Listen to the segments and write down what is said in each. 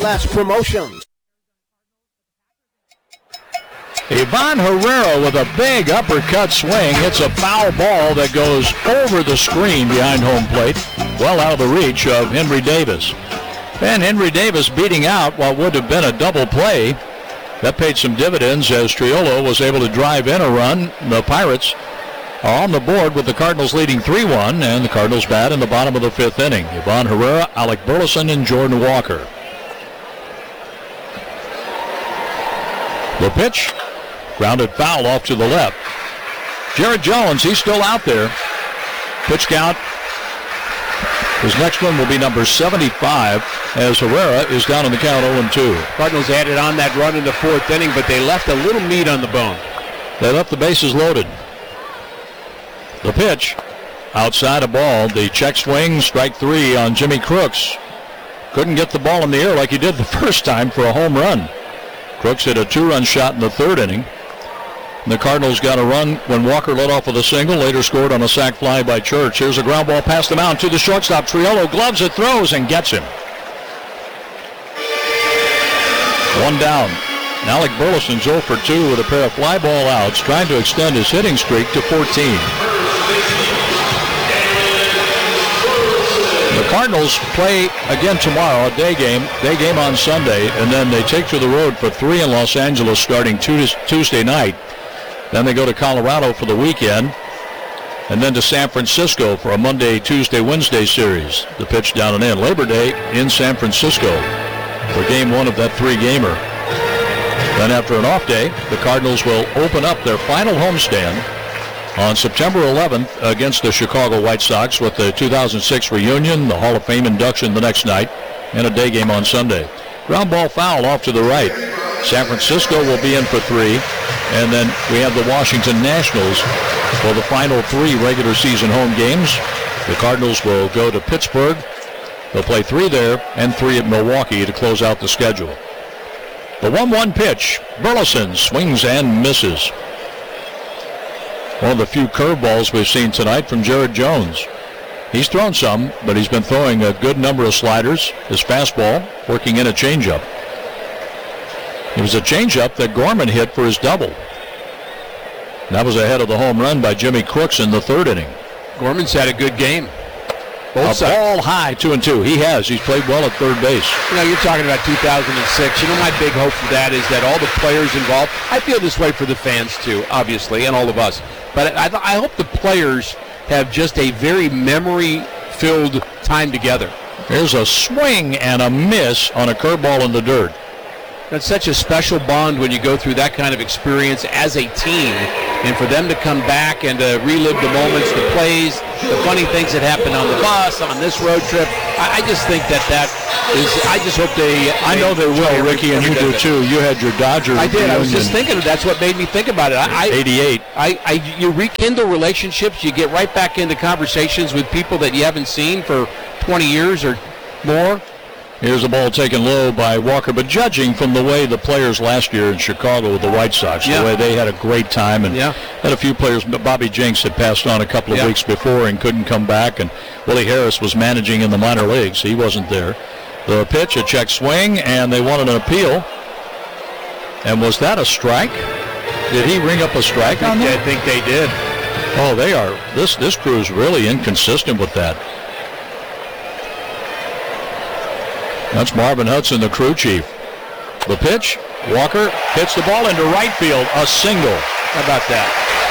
Last Promotions. Ivan Herrera with a big uppercut swing hits a foul ball that goes over the screen behind home plate, well out of the reach of Henry Davis. And Henry Davis beating out what would have been a double play. That paid some dividends as Triolo was able to drive in a run. The Pirates are on the board with the Cardinals leading 3-1, and the Cardinals bat in the bottom of the fifth inning. Ivan Herrera, Alec Burleson, and Jordan Walker. The pitch. Grounded foul off to the left. Jared Jones, he's still out there. Pitch count. His next one will be number 75 as Herrera is down on the count 0-2. Cardinals added on that run in the fourth inning, but they left a little meat on the bone. They left the bases loaded. The pitch. Outside a ball. The check swing. Strike three on Jimmy Crooks. Couldn't get the ball in the air like he did the first time for a home run. Crooks hit a two-run shot in the third inning. The Cardinals got a run when Walker led off with a single, later scored on a sac fly by Church. Here's a ground ball past the mound to the shortstop. Triolo gloves it, throws, and gets him. One down. Alec Burleson's 0 for 2 with a pair of fly ball outs, trying to extend his hitting streak to 14. The Cardinals play again tomorrow, a day game on Sunday, and then they take to the road for 3 in Los Angeles starting Tuesday night. Then they go to Colorado for the weekend, and then to San Francisco for a Monday, Tuesday, Wednesday series. The pitch down and in. Labor Day in San Francisco for game 1 of that 3-gamer. Then after an off day, the Cardinals will open up their final homestand on September 11th against the Chicago White Sox with the 2006 reunion, the Hall of Fame induction the next night, and a day game on Sunday. Ground ball foul off to the right. San Francisco will be in for 3, and then we have the Washington Nationals for the final 3 regular season home games. The Cardinals will go to Pittsburgh. They'll play 3 there and 3 at Milwaukee to close out the schedule. The 1-1 pitch. Burleson swings and misses. One of the few curveballs we've seen tonight from Jared Jones. He's thrown some, but he's been throwing a good number of sliders. His fastball working in a changeup. It was a changeup that Gorman hit for his double. That was ahead of the home run by Jimmy Crooks in the third inning. Gorman's had a good game. A ball high, 2-2. He has. He's played well at third base. You know, you're talking about 2006. You know, my big hope for that is that all the players involved, I feel this way for the fans too, obviously, and all of us. But I hope the players have just a very memory-filled time together. There's a swing and a miss on a curveball in the dirt. That's such a special bond when you go through that kind of experience as a team. And for them to come back and to relive the moments, the plays, the funny things that happened on the bus, on this road trip, I just think that is, I just hope they... I know they will, Ricky, and you do too. You had your Dodger. I did. I was just thinking, that's what made me think about it. 88. You rekindle relationships. You get right back into conversations with people that you haven't seen for 20 years or more. Here's a ball taken low by Walker, but judging from the way the players last year in Chicago with the White Sox, the way they had a great time, and had a few players, Bobby Jenks had passed on a couple of weeks before and couldn't come back, and Willie Harris was managing in the minor leagues. He wasn't there. The pitch, a check swing, and they wanted an appeal. And was that a strike? Did he ring up a strike on that? I think they did. Oh, they are. This crew is really inconsistent with that. That's Marvin Hudson, the crew chief. The pitch, Walker hits the ball into right field, a single. How about that?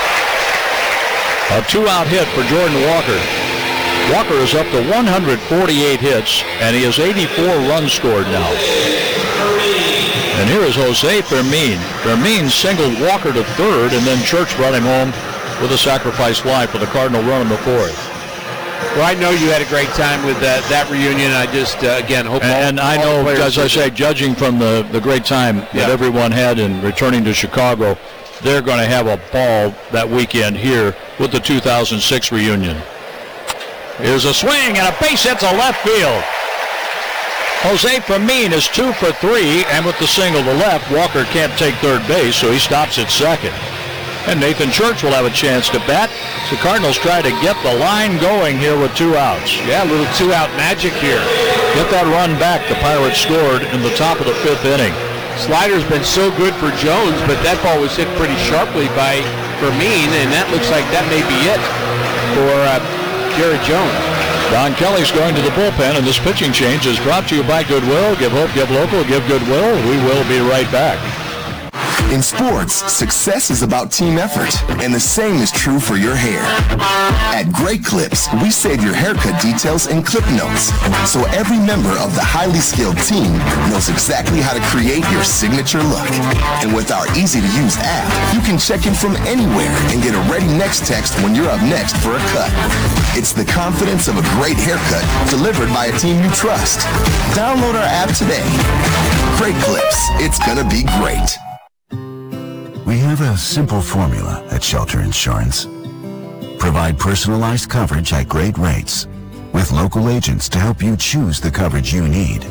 A 2-out hit for Jordan Walker. Walker is up to 148 hits, and he has 84 runs scored now. And here is Jose Fermin. Fermin singled Walker to third, and then Church brought him home with a sacrifice fly for the Cardinal run in the fourth. Well, I know you had a great time with that reunion. I just, again, hope and I know, as I say, judging from the great time that everyone had in returning to Chicago, they're going to have a ball that weekend here with the 2006 reunion. Here's a swing and a base hit to left field. Jose Fermin is 2 for 3, and with the single to left, Walker can't take third base, so he stops at second. And Nathan Church will have a chance to bat. The Cardinals try to get the line going here with 2 outs. Yeah, a little 2-out magic here. get that run back. The Pirates scored in the top of the 5th inning. Slider's been so good for Jones, but that ball was hit pretty sharply by Fermin, and that looks like that may be it for Jared Jones. Don Kelly's going to the bullpen, and this pitching change is brought to you by Goodwill. Give hope, give local, give Goodwill. We will be right back. In sports, success is about team effort, and the same is true for your hair. At Great Clips, we save your haircut details in clip notes, so every member of the highly skilled team knows exactly how to create your signature look. And with our easy-to-use app, you can check in from anywhere and get a ready next text when you're up next for a cut. It's the confidence of a great haircut delivered by a team you trust. Download our app today. Great Clips, it's gonna be great. We have a simple formula at Shelter Insurance. Provide personalized coverage at great rates with local agents to help you choose the coverage you need.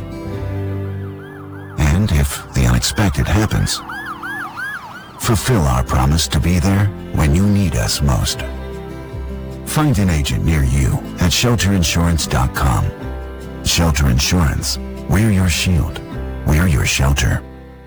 And if the unexpected happens, fulfill our promise to be there when you need us most. Find an agent near you at shelterinsurance.com. Shelter Insurance. We're your shield. We're your shelter.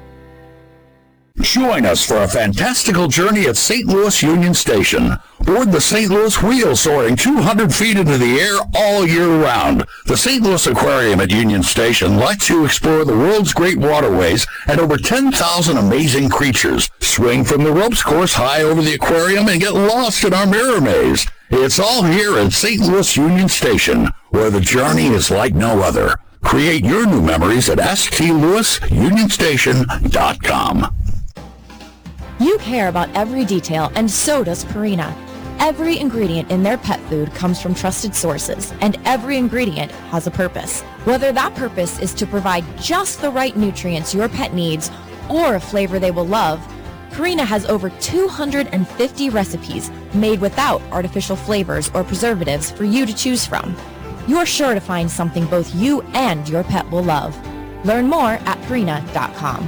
Join us for a fantastical journey at St. Louis Union Station. Board the St. Louis Wheel soaring 200 feet into the air all year round. The St. Louis Aquarium at Union Station lets you explore the world's great waterways and over 10,000 amazing creatures. Swing from the ropes course high over the aquarium and get lost in our mirror maze. It's all here at St. Louis Union Station, where the journey is like no other. Create your new memories at stlouisunionstation.com. You care about every detail, and so does Purina. Every ingredient in their pet food comes from trusted sources, and every ingredient has a purpose. Whether that purpose is to provide just the right nutrients your pet needs or a flavor they will love, Purina has over 250 recipes made without artificial flavors or preservatives for you to choose from. You're sure to find something both you and your pet will love. Learn more at Purina.com.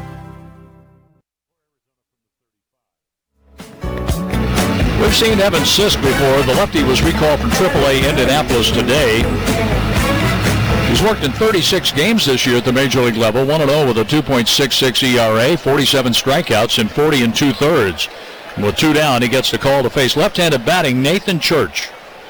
We've seen Evan Sisk before. The lefty was recalled from AAA Indianapolis today. He's worked in 36 games this year at the major league level, 1-0 with a 2.66 ERA, 47 strikeouts in 40 2/3. And with 2 down, he gets the call to face left-handed batting Nathan Church.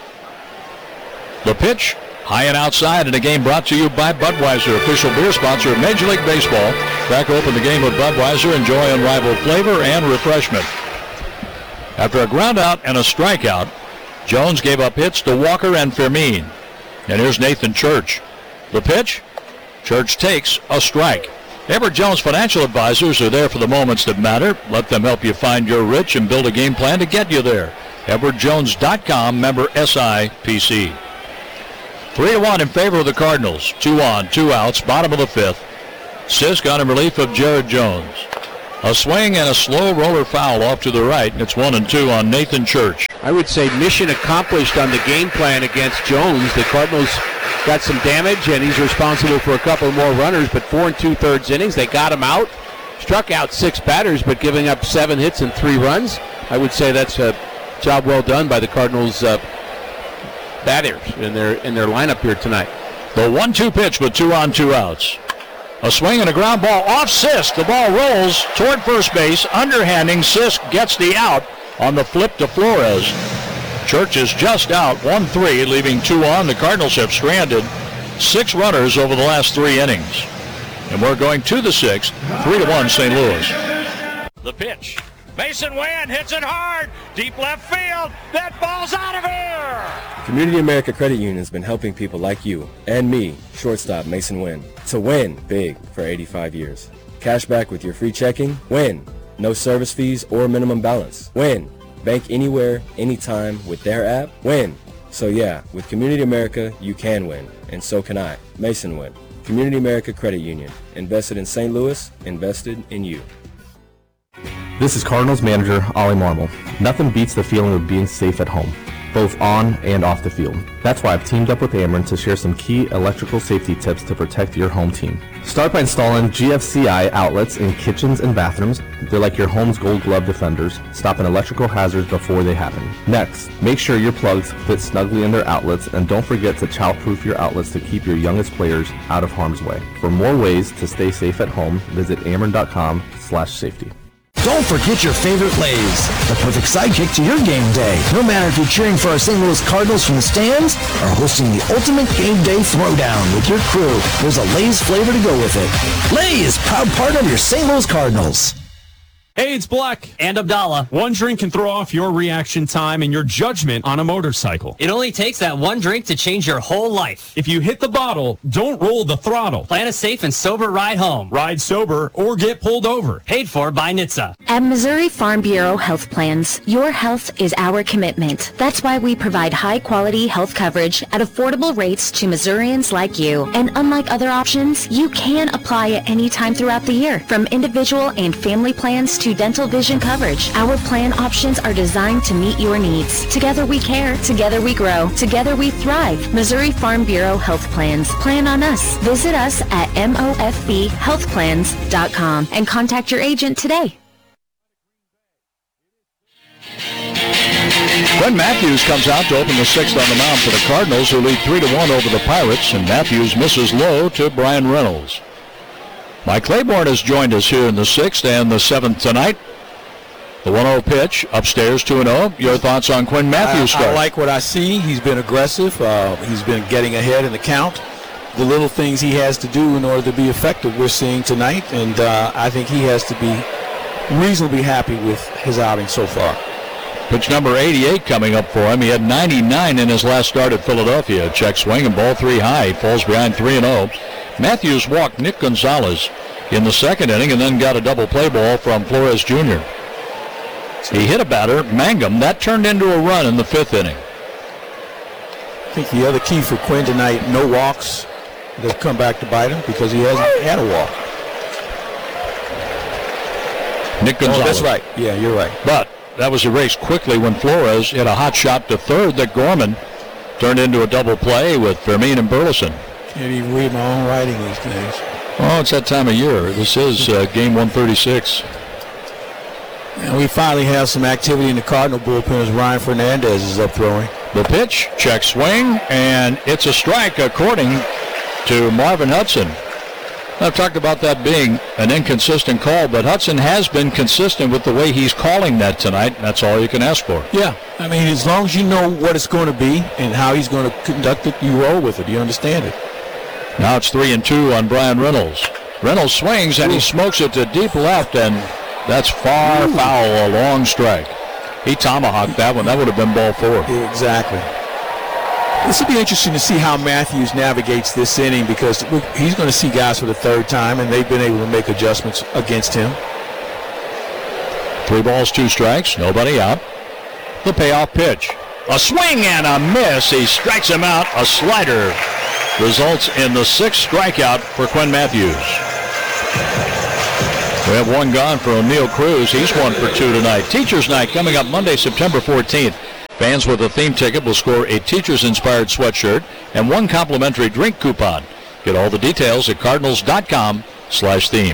The pitch, high and outside, in a game brought to you by Budweiser, official beer sponsor of Major League Baseball. Crack open the game with Budweiser. Enjoy unrivaled flavor and refreshment. After a ground out and a strikeout, Jones gave up hits to Walker and Fermin. And here's Nathan Church. The pitch, Church takes a strike. Edward Jones Financial Advisors are there for the moments that matter. Let them help you find your rich and build a game plan to get you there. EdwardJones.com, member SIPC. 3-1 in favor of the Cardinals. 2 on, 2 outs, bottom of the 5th. Sisk on in relief of Jared Jones. A swing and a slow roller foul off to the right. It's 1-2 on Nathan Church. I would say mission accomplished on the game plan against Jones. The Cardinals got some damage, and he's responsible for a couple more runners, but 4 2/3 innings, they got him out. Struck out 6 batters, but giving up 7 hits and 3 runs. I would say that's a job well done by the Cardinals batters in their lineup here tonight. The 1-2 pitch with 2 on, 2 outs. A swing and a ground ball off Sisk. The ball rolls toward first base. Underhanding, Sisk gets the out on the flip to Flores. Church is just out, 1-3, leaving 2 on. The Cardinals have stranded 6 runners over the last 3 innings. And we're going to the 6th, 3-1 St. Louis. The pitch. Mason Wynn hits it hard. Deep left field. That ball's out of here. Community America Credit Union has been helping people like you and me, shortstop Mason Wynn, to win big for 85 years. Cash back with your free checking. Win. No service fees or minimum balance. Win. Bank anywhere, anytime with their app. Win. So yeah, with Community America, you can win, and so can I, Mason Wynn. Community America Credit Union. Invested in St. Louis, invested in you. This is Cardinals manager Ollie Marmol. Nothing beats the feeling of being safe at home. both on and off the field. That's why I've teamed up with Ameren to share some key electrical safety tips to protect your home team. Start by installing GFCI outlets in kitchens and bathrooms. They're like your home's gold glove defenders, stopping electrical hazards before they happen. Next, make sure your plugs fit snugly in their outlets, and don't forget to child-proof your outlets to keep your youngest players out of harm's way. For more ways to stay safe at home, visit ameren.com/safety. Don't forget your favorite Lay's, the perfect sidekick to your game day. No matter if you're cheering for our St. Louis Cardinals from the stands or hosting the ultimate game day throwdown with your crew, there's a Lay's flavor to go with it. Lay's, proud partner of your St. Louis Cardinals. Hey, it's Black. And Abdallah. One drink can throw off your reaction time and your judgment on a motorcycle. It only takes that one drink to change your whole life. If you hit the bottle, don't roll the throttle. Plan a safe and sober ride home. Ride sober or get pulled over. Paid for by NHTSA. At Missouri Farm Bureau Health Plans, your health is our commitment. That's why we provide high-quality health coverage at affordable rates to Missourians like you. And unlike other options, you can apply at any time throughout the year. From individual and family plans to dental vision coverage, our plan options are designed to meet your needs. Together we care, together we grow, together we thrive. Missouri Farm Bureau Health Plans. Plan on us. Visit us at mofbhealthplans.com and contact your agent today. Quinn Matthews comes out to open the sixth on the mound for the Cardinals, who lead 3-1 over the Pirates, and Matthews misses low to Brian Reynolds. Mike Claiborne has joined us here in the sixth and the seventh tonight. The 1-0 pitch, upstairs 2-0. Your thoughts on Quinn Matthews' start? I like what I see. He's been aggressive. He's been getting ahead in the count. The little things he has to do in order to be effective we're seeing tonight, and I think he has to be reasonably happy with his outing so far. Pitch number 88 coming up for him. He had 99 in his last start at Philadelphia. Check swing and ball 3 high. He falls behind 3-0. Matthews walked Nick Gonzalez in the second inning and then got a double play ball from Flores Jr. He hit a batter, Mangum. That turned into a run in the fifth inning. I think the other key for Quinn tonight, no walks. They've come back to bite him because he hasn't had a walk. Nick Gonzalez. Oh, that's right. Yeah, you're right. But that was erased quickly when Flores hit a hot shot to third that Gorman turned into a double play with Fermin and Burleson. Can't even read my own writing these days. Oh, it's that time of year. This is game 136. And we finally have some activity in the Cardinal bullpen as Ryan Fernandez is up throwing. The pitch, check swing, and it's a strike according to Marvin Hudson. I've talked about that being an inconsistent call, but Hudson has been consistent with the way he's calling that tonight. That's all you can ask for. Yeah, I mean, as long as you know what it's going to be and how he's going to conduct it, you roll with it. You understand it. Now it's 3-2 on Brian Reynolds. Reynolds swings, and he smokes it to deep left, and that's far foul, a long strike. He tomahawked that one. That would have been ball 4. Exactly. This will be interesting to see how Matthews navigates this inning because he's going to see guys for the third time, and they've been able to make adjustments against him. 3 balls, 2 strikes, nobody out. The payoff pitch. A swing and a miss. He strikes him out. A slider results in the 6th strikeout for Quinn Matthews. We have 1 gone for O'Neal Cruz. He's 1 for 2 tonight. Teacher's Night coming up Monday, September 14th. Fans with a theme ticket will score a teacher's-inspired sweatshirt and 1 complimentary drink coupon. Get all the details at cardinals.com/theme.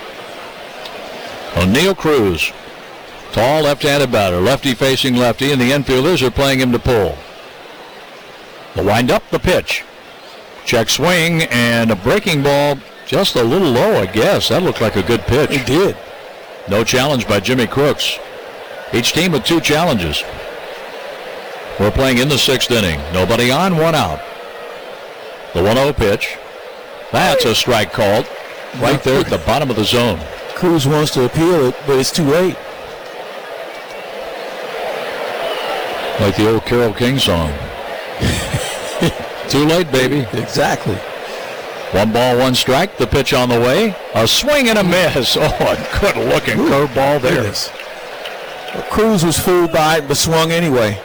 O'Neal Cruz, tall left-handed batter, lefty facing lefty, and the infielders are playing him to pull. The wind-up, the pitch. Check swing, and a breaking ball just a little low, I guess. That looked like a good pitch. It did. No challenge by Jimmy Crooks. Each team with 2 challenges. We're playing in the 6th inning. Nobody on, 1 out. The 1-0 pitch. That's a strike called right there at the bottom of the zone. Cruz wants to appeal it, but it's too late. Like the old Carole King song. Too late, baby. Exactly. 1 ball, 1 strike. The pitch on the way. A swing and a miss. Oh, a good-looking curveball there. Well, Cruz was fooled by it, but swung anyway.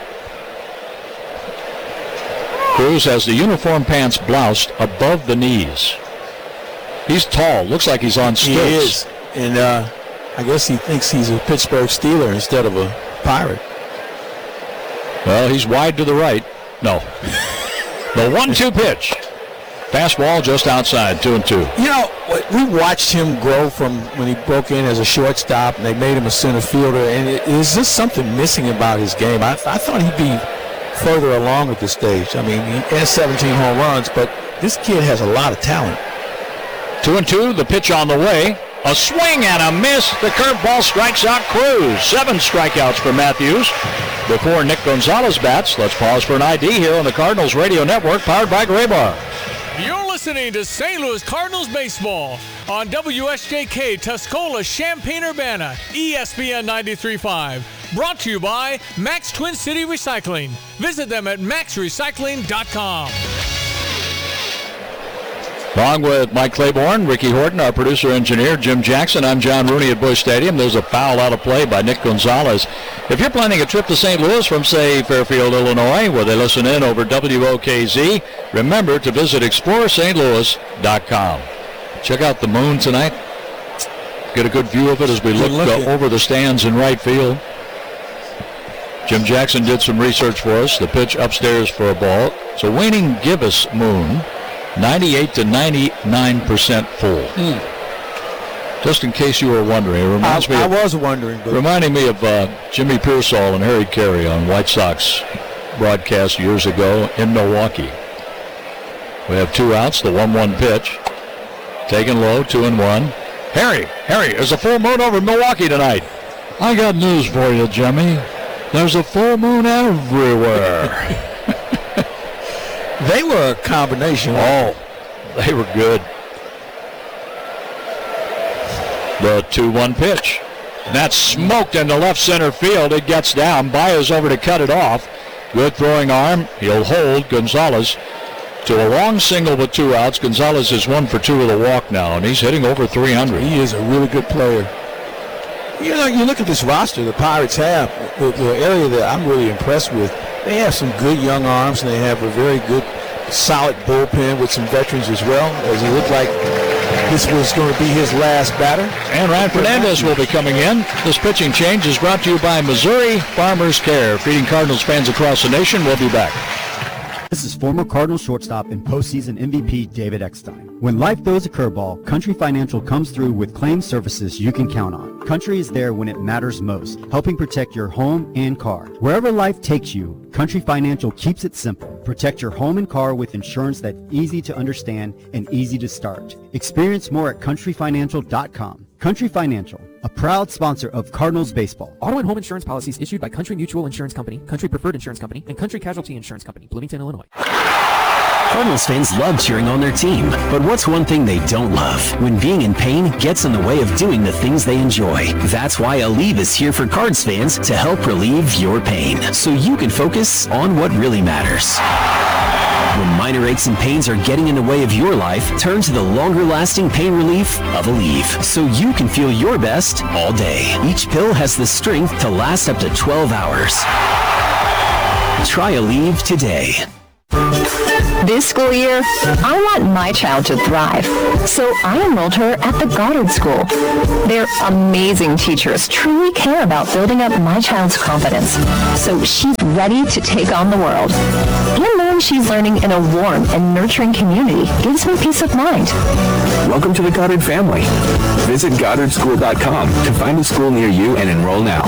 Cruz has the uniform pants bloused above the knees. He's tall. Looks like he's on stilts. He is. And I guess he thinks he's a Pittsburgh Steeler instead of a Pirate. Well, he's wide to the right. No. The 1-2 pitch. Fastball just outside, 2-2. You know, we watched him grow from when he broke in as a shortstop, and they made him a center fielder, and is just something missing about his game. I thought he'd be further along at this stage. I mean, he has 17 home runs, but this kid has a lot of talent. 2-2, the pitch on the way. A swing and a miss. The curveball strikes out Cruz. 7 strikeouts for Matthews. Before Nick Gonzalez bats, let's pause for an ID here on the Cardinals Radio Network, powered by Graybar. You're listening to St. Louis Cardinals baseball on WSJK Tuscola, Champaign-Urbana, ESPN 93.5. Brought to you by Max Twin City Recycling. Visit them at maxrecycling.com. Along with Mike Claiborne, Ricky Horton, our producer-engineer, Jim Jackson, I'm John Rooney at Busch Stadium. There's a foul out of play by Nick Gonzalez. If you're planning a trip to St. Louis from, say, Fairfield, Illinois, where they listen in over WOKZ, remember to visit ExploreSt.Louis.com. Check out the moon tonight. Get a good view of it as we look over the stands in right field. Jim Jackson did some research for us. The pitch upstairs for a ball. It's a waning gibbous moon. 98 to 99% full. Just in case you were wondering, it reminds me. I was wondering, but reminding me of Jimmy Pearsall and Harry Carey on White Sox broadcast years ago in Milwaukee. We have 2 outs. The 1-1 pitch, taken low, 2-1. Harry, there's a full moon over Milwaukee tonight. I got news for you, Jimmy. There's a full moon everywhere. They were a combination. Oh, they were good. The 2-1 pitch. That's smoked into left center field. It gets down. Baez over to cut it off. Good throwing arm. He'll hold Gonzalez to a long single with 2 outs. Gonzalez is 1 for 2 with a walk now, and he's hitting over 300. He is a really good player. You know, you look at this roster the Pirates have, the area that I'm really impressed with. They have some good young arms, and they have a very good, solid bullpen with some veterans as well, as it looked like this was going to be his last batter. And Ryan Fernandez will be coming in. This pitching change is brought to you by Missouri Farmers Care, feeding Cardinals fans across the nation. We'll be back. This is former Cardinals shortstop and postseason MVP David Eckstein. When life throws a curveball, Country Financial comes through with claim services you can count on. Country is there when it matters most, helping protect your home and car. Wherever life takes you, Country Financial keeps it simple. Protect your home and car with insurance that's easy to understand and easy to start. Experience more at countryfinancial.com. Country Financial, a proud sponsor of Cardinals baseball. Auto and home insurance policies issued by Country Mutual Insurance Company, Country Preferred Insurance Company, and Country Casualty Insurance Company, Bloomington, Illinois. Cardinals fans love cheering on their team, but what's one thing they don't love? When being in pain gets in the way of doing the things they enjoy. That's why Aleve is here for Cards fans to help relieve your pain, so you can focus on what really matters. When minor aches and pains are getting in the way of your life, turn to the longer-lasting pain relief of Aleve, so you can feel your best all day. Each pill has the strength to last up to 12 hours. Try Aleve today. This school year, I want my child to thrive, so I enrolled her at the Goddard School. Their amazing teachers truly care about building up my child's confidence, so she's ready to take on the world. And knowing she's learning in a warm and nurturing community gives me peace of mind. Welcome to the Goddard family. Visit GoddardSchool.com to find a school near you and enroll now.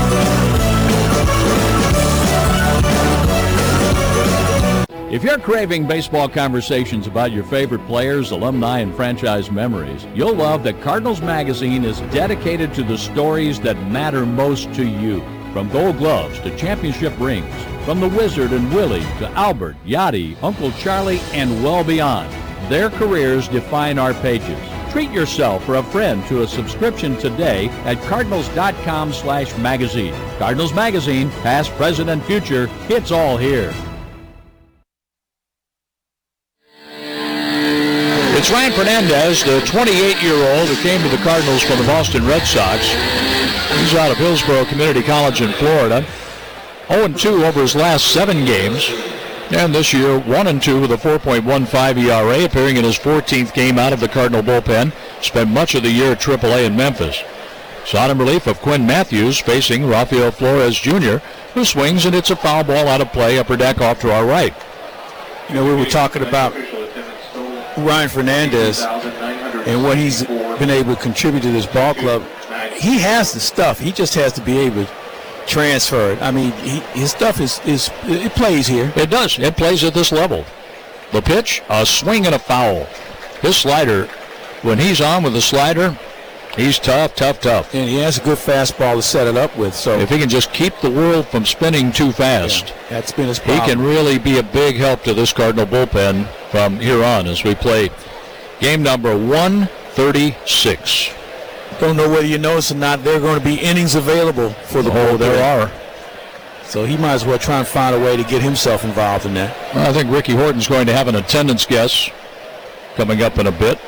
If you're craving baseball conversations about your favorite players, alumni, and franchise memories, you'll love that Cardinals Magazine is dedicated to the stories that matter most to you. From Gold Gloves to championship rings, from the Wizard and Willie to Albert, Yachty, Uncle Charlie, and well beyond. Their careers define our pages. Treat yourself or a friend to a subscription today at cardinals.com/magazine. Cardinals Magazine, past, present, and future, it's all here. It's Ryan Fernandez, the 28-year-old who came to the Cardinals from the Boston Red Sox. He's out of Hillsborough Community College in Florida. 0-2 over his last 7 games. And this year, 1-2 with a 4.15 ERA, appearing in his 14th game out of the Cardinal bullpen. Spent much of the year at AAA in Memphis. Sought in relief of Quinn Matthews, facing Rafael Flores Jr. who swings, and it's a foul ball out of play, upper deck off to our right. You know, we were talking about Ryan Fernandez and what he's been able to contribute to this ball club. He has the stuff. He just has to be able to transfer it. I mean, his stuff it plays here. It does. It plays at this level. The pitch, a swing and a foul. His slider, when he's on with the slider, he's tough. And he has a good fastball to set it up with. So if he can just keep the world from spinning too fast, that's been his problem. He can really be a big help to this Cardinal bullpen from here on as we play game number 136. Don't know whether you notice or not, there are going to be innings available for the bullpen. There are. So he might as well try and find a way to get himself involved in that. Well, I think Ricky Horton's going to have an attendance guess coming up in a bit.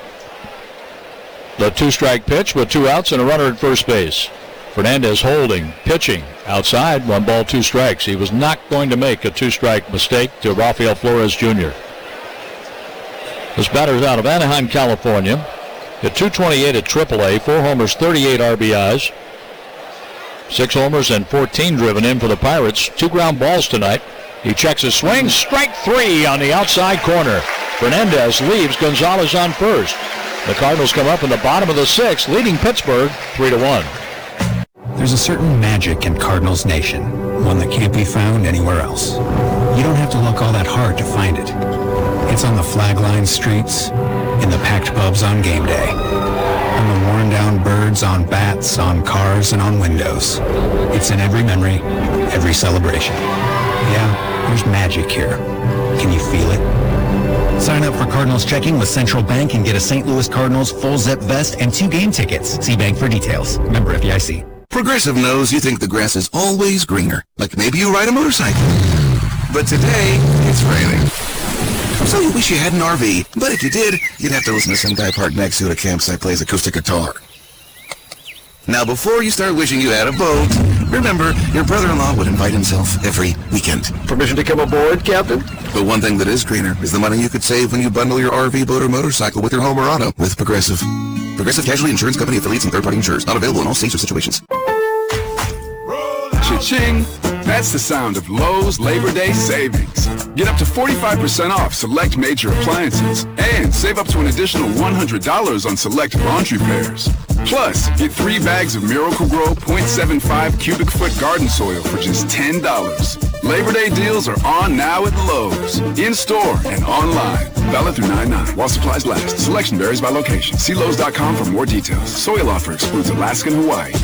The 2-strike pitch with 2 outs and a runner at first base. Fernandez holding, pitching, outside, 1 ball, 2 strikes. He was not going to make a 2-strike mistake to Rafael Flores Jr. This batter is out of Anaheim, California. Hit .228 at AAA, 4 homers, 38 RBIs. 6 homers and 14 driven in for the Pirates. 2 ground balls tonight. He checks his swing. Strike 3 on the outside corner. Fernandez leaves Gonzalez on first. The Cardinals come up in the bottom of the 6th, leading Pittsburgh 3-1. There's a certain magic in Cardinals Nation, one that can't be found anywhere else. You don't have to look all that hard to find it. It's on the flag-lined streets, in the packed pubs on game day, on the worn-down birds on bats, on cars, and on windows. It's in every memory, every celebration. Yeah, there's magic here. Can you feel it? Sign up for Cardinals checking with Central Bank and get a St. Louis Cardinals full zip vest and 2 game tickets. See bank for details. Member FDIC. Progressive knows you think the grass is always greener, like maybe you ride a motorcycle. But today, it's raining. So you wish you had an RV, but if you did, you'd have to listen to some guy parked next to it at a campsite plays acoustic guitar. Now, before you start wishing you had a boat, remember, your brother-in-law would invite himself every weekend. Permission to come aboard, Captain? But one thing that is greener is the money you could save when you bundle your RV, boat, or motorcycle with your home or auto with Progressive. Progressive Casualty Insurance Company affiliates and third-party insurers. Not available in all states or situations. Cha-ching! That's the sound of Lowe's Labor Day savings. Get up to 45% off select major appliances and save up to an additional $100 on select laundry pairs. Plus, get 3 bags of Miracle-Gro 0.75 cubic foot garden soil for just $10. Labor Day deals are on now at Lowe's, in-store and online. Valid through 9/9 while supplies last. Selection varies by location. See Lowe's.com for more details. Soil offer excludes Alaska and Hawaii.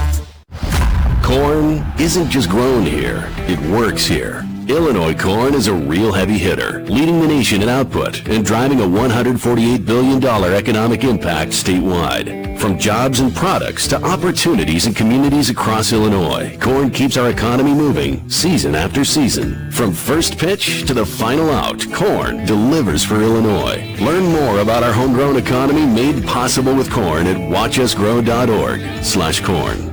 Corn isn't just grown here, it works here. Illinois corn is a real heavy hitter, leading the nation in output and driving a $148 billion economic impact statewide. From jobs and products to opportunities in communities across Illinois, corn keeps our economy moving season after season. From first pitch to the final out, corn delivers for Illinois. Learn more about our homegrown economy made possible with corn at watchusgrow.org/corn.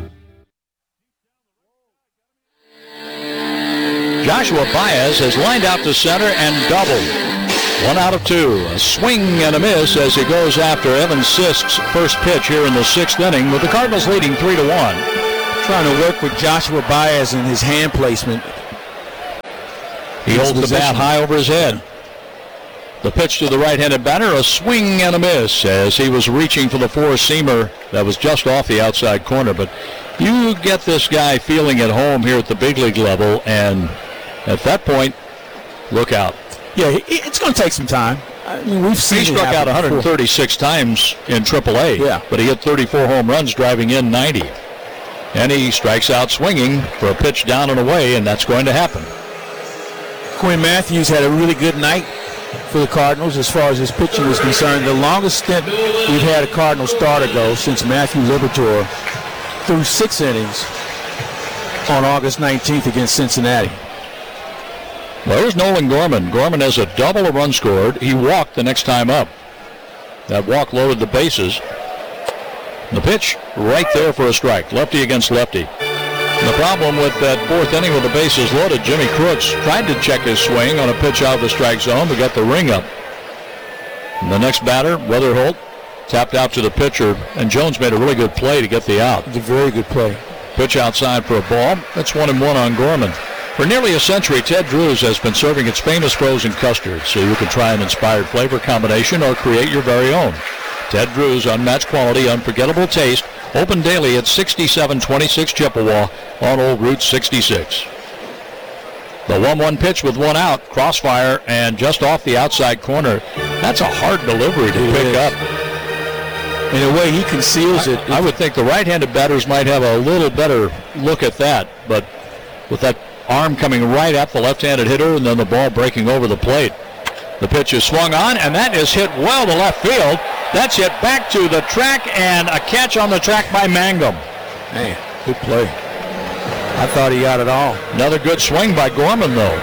Joshua Baez has lined out to center and doubled. 1 out of 2. A swing and a miss as he goes after Evan Sisk's first pitch here in the 6th inning, with the Cardinals leading 3-1. Trying to work with Joshua Baez in his hand placement. He holds the bat high over his head. The pitch to the right-handed batter, a swing and a miss as he was reaching for the 4-seamer that was just off the outside corner. But you get this guy feeling at home here at the big league level, and at that point, look out. Yeah, it's going to take some time. I mean, we've seen he struck out 136 times in AAA, but he hit 34 home runs, driving in 90. And he strikes out swinging for a pitch down and away, and that's going to happen. Quinn Matthews had a really good night for the Cardinals as far as his pitching is concerned. The longest stint we've had a Cardinal starter go since Matthew Liberatore through 6 innings on August 19th against Cincinnati. Well, there's Nolan Gorman. Gorman has a double, a run scored. He walked the next time up. That walk loaded the bases. The pitch right there for a strike. Lefty against lefty. The problem with that 4th inning with the bases loaded, Jimmy Crooks tried to check his swing on a pitch out of the strike zone, but got the ring up. And the next batter, Weatherholt, tapped out to the pitcher, and Jones made a really good play to get the out. It's a very good play. Pitch outside for a ball. That's 1-1 on Gorman. For nearly a century, Ted Drewes has been serving its famous frozen custards, so you can try an inspired flavor combination or create your very own. Ted Drewes, unmatched quality, unforgettable taste, open daily at 6726 Chippewa on Old Route 66. The 1-1 pitch with one out, crossfire, and just off the outside corner. That's a hard delivery to pick up. In a way, he conceals it. I would think the right-handed batters might have a little better look at that, but with that arm coming right at the left-handed hitter and then the ball breaking over the plate. The pitch is swung on, and that is hit well to left field. That's hit back to the track, and a catch on the track by Mangum. Man, good play. I thought he got it all. Another good swing by Gorman, though.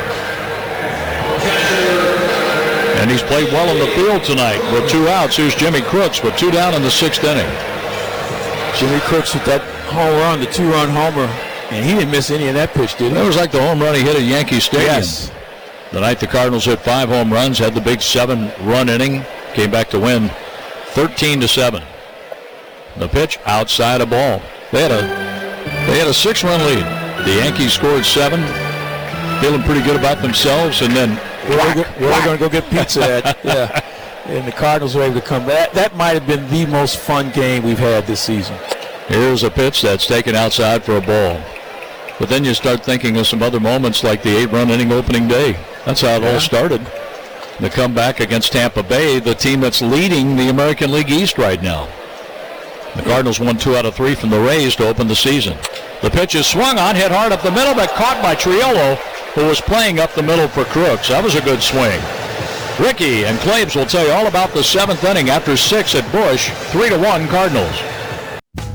And he's played well in the field tonight. With 2 outs, here's Jimmy Crooks with 2 down in the 6th inning. Jimmy Crooks with that home run, the 2-run homer. And he didn't miss any of that pitch, did he? That was like the home run he hit at Yankee Stadium. Yes. The night the Cardinals hit 5 home runs, had the big 7-run inning, came back to win 13-7. The pitch outside a ball. They had a 6-run lead. The Yankees scored 7, feeling pretty good about themselves, and then we're going to go get pizza. Yeah, and the Cardinals were able to come back. That might have been the most fun game we've had this season. Here's a pitch that's taken outside for a ball. But then you start thinking of some other moments like the 8-run inning opening day. That's how it all started. The comeback against Tampa Bay, the team that's leading the American League East right now. The Cardinals won 2 out of 3 from the Rays to open the season. The pitch is swung on, hit hard up the middle, but caught by Triolo, who was playing up the middle for Crooks. That was a good swing. Ricky and Claves will tell you all about the 7th inning after 6 at Busch. 3-1 Cardinals.